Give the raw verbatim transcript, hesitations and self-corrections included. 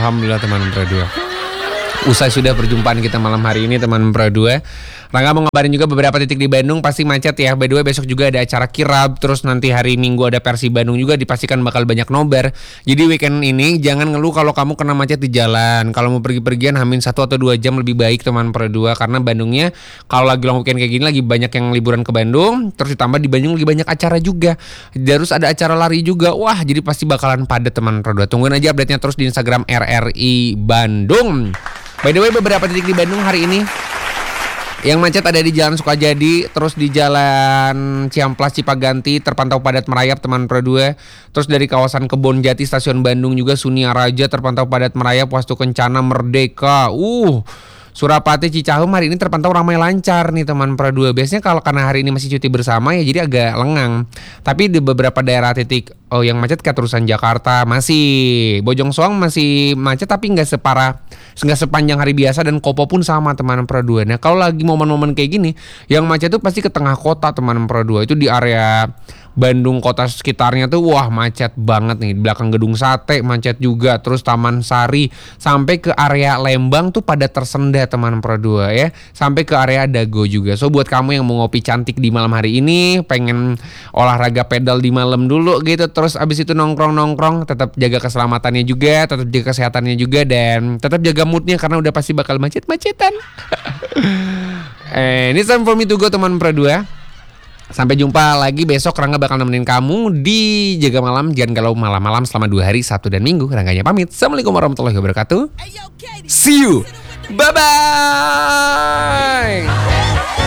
Alhamdulillah teman Pro dua. Usai sudah perjumpaan kita malam hari ini teman Pro dua. Rangga mau ngabarin juga beberapa titik di Bandung pasti macet ya. By the way besok juga ada acara kirab. Terus nanti hari Minggu ada Persib Bandung juga, dipastikan bakal banyak nobar. Jadi weekend ini jangan ngeluh kalau kamu kena macet di jalan. Kalau mau pergi-pergian hamin satu atau dua jam lebih baik teman Pro dua. Karena Bandungnya kalau lagi long weekend kayak gini lagi banyak yang liburan ke Bandung. Terus ditambah di Bandung lagi banyak acara juga. Terus ada acara lari juga. Wah jadi pasti bakalan padat teman Pro dua. Tungguin aja update-nya terus di Instagram R R I Bandung. By the way beberapa titik di Bandung hari ini yang macet ada di Jalan Sukajadi, terus di Jalan Ciamplas Cipaganti terpantau padat merayap teman Pro dua. Terus dari kawasan Kebonjati Stasiun Bandung juga Sunia Raja terpantau padat merayap, Wastu Kencana Merdeka. Uh Surapati Cicahem hari ini terpantau ramai lancar nih teman Pro dua. Biasanya kalau karena hari ini masih cuti bersama ya jadi agak lengang. Tapi di beberapa daerah titik oh yang macet kayak terusan Jakarta masih, Bojong Soang masih macet tapi nggak separah, nggak sepanjang hari biasa, dan Kopo pun sama teman Pro dua. Nah kalau lagi momen-momen kayak gini yang macet tuh pasti ke tengah kota teman Pro dua. Itu di area Bandung kota sekitarnya tuh wah macet banget nih. Di belakang Gedung Sate macet juga, terus Taman Sari sampai ke area Lembang tuh pada tersendat teman Pro dua ya, sampai ke area Dago juga. So buat kamu yang mau ngopi cantik di malam hari ini, pengen olahraga pedal di malam dulu gitu, terus abis itu nongkrong-nongkrong, tetap jaga keselamatannya juga, tetap jaga kesehatannya juga, dan tetap jaga moodnya karena udah pasti bakal macet-macetan. eh, ini time for me to go teman Pro dua. Sampai jumpa lagi besok. Rangga bakal nemenin kamu di Jaga Malam. Jangan galau malam-malam selama dua hari, Sabtu dan Minggu. Rangganya pamit. Assalamualaikum warahmatullahi wabarakatuh. See you. Bye-bye.